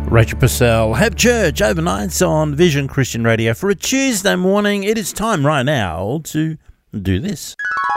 Rachel Purcell, Have Church overnights on Vision Christian Radio. For a Tuesday morning, it is time right now to do this.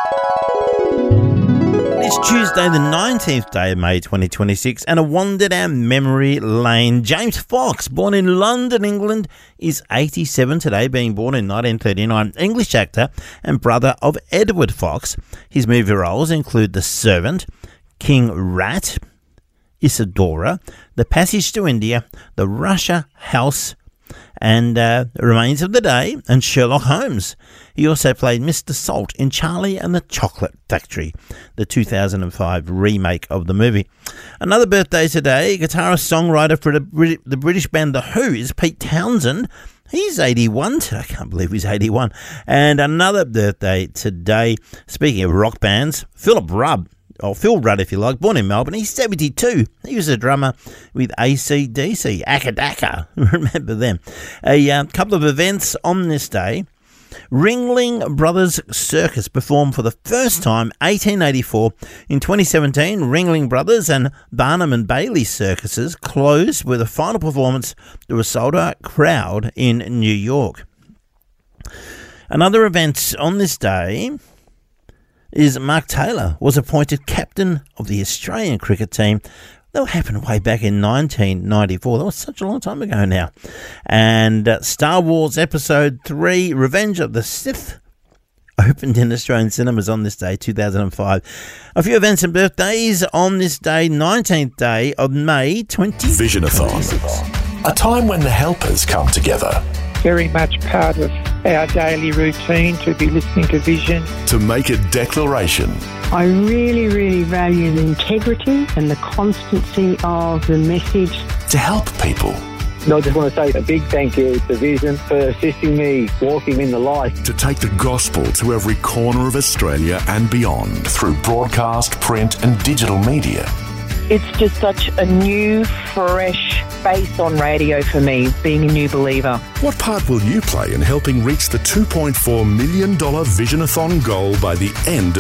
It's Tuesday, the 19th day of May 2026, and a wander down memory lane. James Fox, born in London, England, is 87 today, being born in 1939. English actor and brother of Edward Fox. His movie roles include The Servant, King Rat, Isadora, The Passage to India, The Russia House, and Remains of the Day, and Sherlock Holmes. He also played Mr. Salt in Charlie and the Chocolate Factory, the 2005 remake of the movie. Another birthday today, guitarist-songwriter for the British band The Who is Pete Townsend. He's 81 today. I can't believe he's 81. And another birthday today, speaking of rock bands, Phil Rudd, if you like, born in Melbourne. He's 72. He was a drummer with AC/DC, Akadaka. Remember them. A couple of events on this day. Ringling Brothers Circus performed for the first time 1884. In 2017, Ringling Brothers and Barnum and Bailey Circuses closed with a final performance to a sold-out crowd in New York. Another event on this day is Mark Taylor was appointed captain of the Australian cricket team. That happened way back in 1994. That was such a long time ago now. And Star Wars Episode 3, Revenge of the Sith, opened in Australian cinemas on this day, 2005. A few events and birthdays on this day, 19th day of May 2026. Visionathon, a time when the helpers come together. Very much part of our daily routine to be listening to Vision. To make a declaration. I really, really value the integrity and the constancy of the message. To help people. I just want to say a big thank you to Vision for assisting me walking in the light. To take the gospel to every corner of Australia and beyond through broadcast, print and digital media. It's just such a new, fresh face on radio for me, being a new believer. What part will you play in helping reach the $2.4 million Visionathon goal by the end of